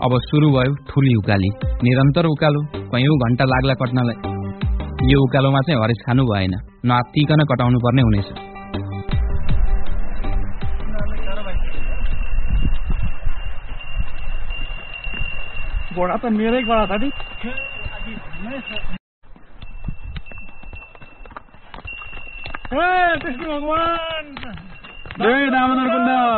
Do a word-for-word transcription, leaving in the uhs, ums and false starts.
अब सुरु भयो ठुली उकाली। निरन्तर उकालो, कयौं घण्टा लाग्ला कट्नलाई। यो उकालोमा चाहिँ हरेस खानु भएन, नआत्तिकन कटाउनु पर्ने हुनेछ। घोडा त मेरै गडा छ नि। ए कृष्ण भगवान जय दामोदर कुण्ड।